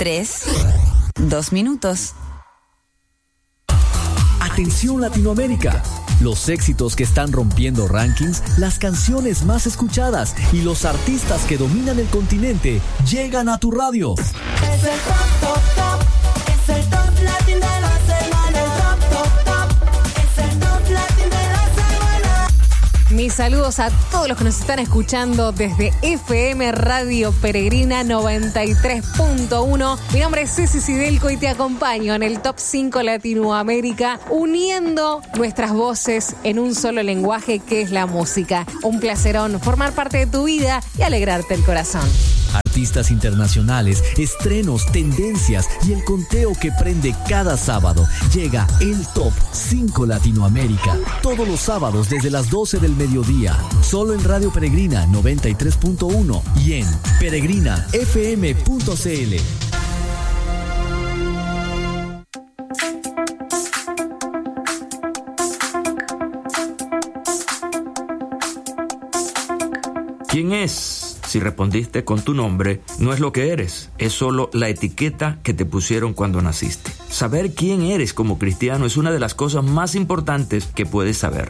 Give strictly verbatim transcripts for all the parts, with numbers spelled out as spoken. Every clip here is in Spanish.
tres, dos minutos. Atención Latinoamérica, los éxitos que están rompiendo rankings, las canciones más escuchadas y los artistas que dominan el continente llegan a tu radio. Es el top, top, top, es el top latin de la semana, el top, top, top, es el top latin de la semana. Mis saludos a todos los que nos están escuchando desde F M Radio Peregrina noventa y tres punto uno. Mi nombre es Ceci Sidelco y te acompaño en el Top cinco Latinoamérica, uniendo nuestras voces en un solo lenguaje que es la música. Un placerón formar parte de tu vida y alegrarte el corazón. Artistas internacionales, estrenos, tendencias y el conteo que prende cada sábado. Llega el Top cinco Latinoamérica. Todos los sábados desde las doce del mediodía. Solo en Radio Peregrina noventa y tres punto uno y en peregrina f m punto c l. ¿Quién es? Si respondiste con tu nombre, no es lo que eres, es solo la etiqueta que te pusieron cuando naciste. Saber quién eres como cristiano es una de las cosas más importantes que puedes saber.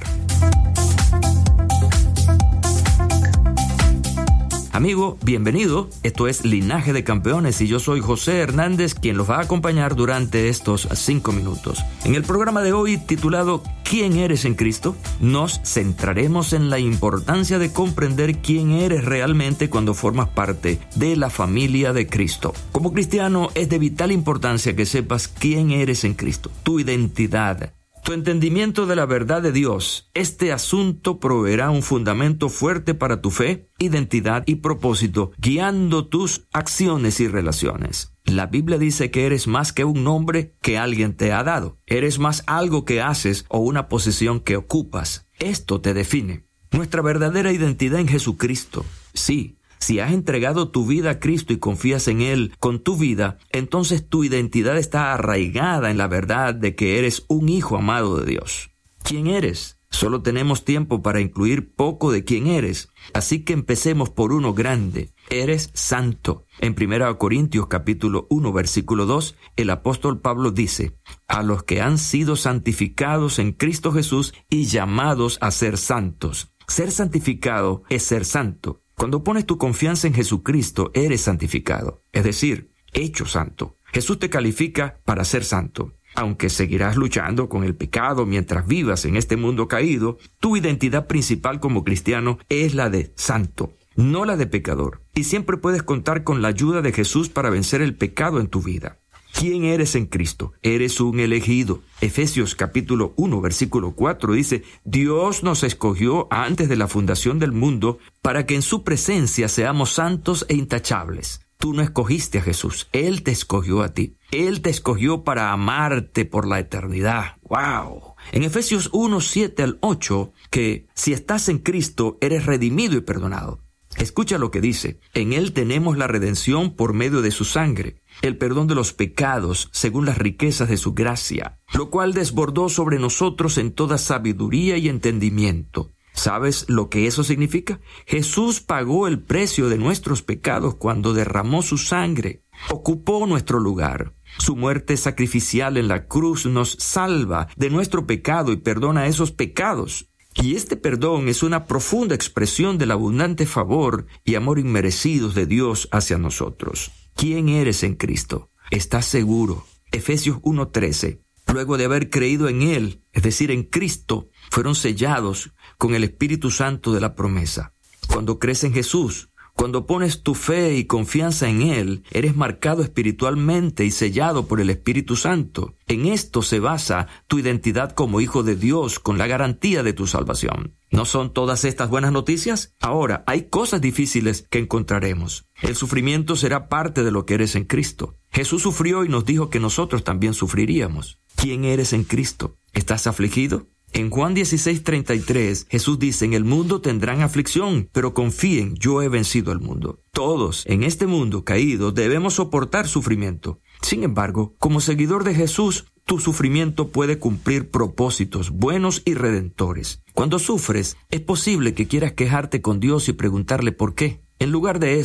Amigo, bienvenido. Esto es Linaje de Campeones y yo soy José Hernández, quien los va a acompañar durante estos cinco minutos. En el programa de hoy, titulado ¿Quién eres en Cristo?, nos centraremos en la importancia de comprender quién eres realmente cuando formas parte de la familia de Cristo. Como cristiano, es de vital importancia que sepas quién eres en Cristo, tu identidad, tu entendimiento de la verdad de Dios. Este asunto proveerá un fundamento fuerte para tu fe, identidad y propósito, guiando tus acciones y relaciones. La Biblia dice que eres más que un nombre que alguien te ha dado. Eres más algo que haces o una posición que ocupas. Esto te define. Nuestra verdadera identidad en Jesucristo. Sí. Si has entregado tu vida a Cristo y confías en Él con tu vida, entonces tu identidad está arraigada en la verdad de que eres un hijo amado de Dios. ¿Quién eres? Solo tenemos tiempo para incluir poco de quién eres, así que empecemos por uno grande. Eres santo. En primera Corintios capítulo uno, versículo dos, el apóstol Pablo dice: a los que han sido santificados en Cristo Jesús y llamados a ser santos. Ser santificado es ser santo. Cuando pones tu confianza en Jesucristo, eres santificado, es decir, hecho santo. Jesús te califica para ser santo. Aunque seguirás luchando con el pecado mientras vivas en este mundo caído, tu identidad principal como cristiano es la de santo, no la de pecador. Y siempre puedes contar con la ayuda de Jesús para vencer el pecado en tu vida. ¿Quién eres en Cristo? Eres un elegido. Efesios capítulo uno, versículo cuatro dice: Dios nos escogió antes de la fundación del mundo para que en su presencia seamos santos e intachables. Tú no escogiste a Jesús, Él te escogió a ti. Él te escogió para amarte por la eternidad. ¡Wow! En Efesios uno, siete al ocho, que si estás en Cristo, eres redimido y perdonado. Escucha lo que dice: en Él tenemos la redención por medio de su sangre, el perdón de los pecados según las riquezas de su gracia, lo cual desbordó sobre nosotros en toda sabiduría y entendimiento. ¿Sabes lo que eso significa? Jesús pagó el precio de nuestros pecados cuando derramó su sangre, ocupó nuestro lugar. Su muerte sacrificial en la cruz nos salva de nuestro pecado y perdona esos pecados. Y este perdón es una profunda expresión del abundante favor y amor inmerecidos de Dios hacia nosotros. ¿Quién eres en Cristo? ¿Estás seguro? Efesios uno trece. Luego de haber creído en Él, es decir, en Cristo, fueron sellados con el Espíritu Santo de la promesa. Cuando crees en Jesús, cuando pones tu fe y confianza en Él, eres marcado espiritualmente y sellado por el Espíritu Santo. En esto se basa tu identidad como hijo de Dios con la garantía de tu salvación. ¿No son todas estas buenas noticias? Ahora, hay cosas difíciles que encontraremos. El sufrimiento será parte de lo que eres en Cristo. Jesús sufrió y nos dijo que nosotros también sufriríamos. ¿Quién eres en Cristo? ¿Estás afligido? En Juan dieciséis, treinta y tres, Jesús dice: en el mundo tendrán aflicción, pero confíen, yo he vencido al mundo. Todos en este mundo caído debemos soportar sufrimiento. Sin embargo, como seguidor de Jesús, tu sufrimiento puede cumplir propósitos buenos y redentores. Cuando sufres, es posible que quieras quejarte con Dios y preguntarle por qué. En lugar de eso,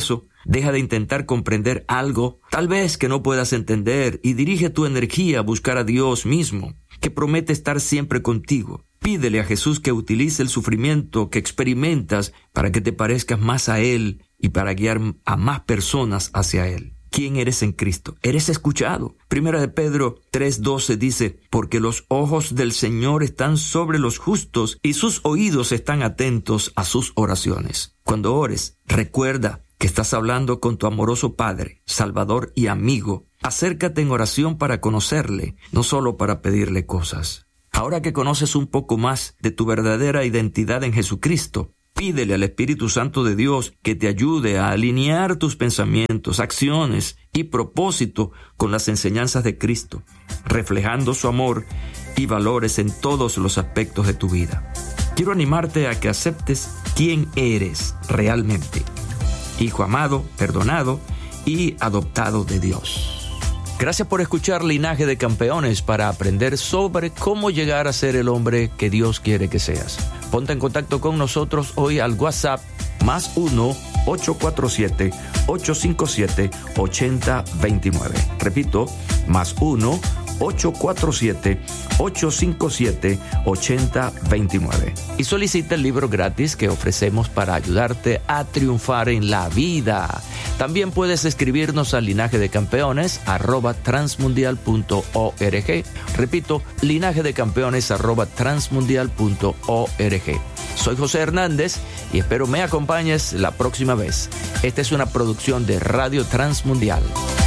Deja de intentar comprender algo, tal vez que no puedas entender, y dirige tu energía a buscar a Dios mismo, que promete estar siempre contigo. Pídele a Jesús que utilice el sufrimiento que experimentas para que te parezcas más a Él y para guiar a más personas hacia Él. ¿Quién eres en Cristo? Eres escuchado. Primera de Pedro tres doce dice, porque los ojos del Señor están sobre los justos y sus oídos están atentos a sus oraciones. Cuando ores, recuerda que estás hablando con tu amoroso Padre, Salvador y amigo. Acércate en oración para conocerle, no solo para pedirle cosas. Ahora que conoces un poco más de tu verdadera identidad en Jesucristo, pídele al Espíritu Santo de Dios que te ayude a alinear tus pensamientos, acciones y propósito con las enseñanzas de Cristo, reflejando su amor y valores en todos los aspectos de tu vida. Quiero animarte a que aceptes quién eres realmente. Hijo amado, perdonado y adoptado de Dios. Gracias por escuchar Linaje de Campeones para aprender sobre cómo llegar a ser el hombre que Dios quiere que seas. Ponte en contacto con nosotros hoy al WhatsApp más uno ocho cuatro siete ocho cinco siete ocho cero dos nueve. Repito, más uno ocho cuatro siete ocho cinco siete ocho cero dos nueve. Y solicita el libro gratis que ofrecemos para ayudarte a triunfar en la vida. También puedes escribirnos al linaje de campeones arroba transmundial punto org. Repito, linaje de campeones arroba transmundial punto org. Soy José Hernández y espero me acompañes la próxima vez. Esta es una producción de Radio Transmundial.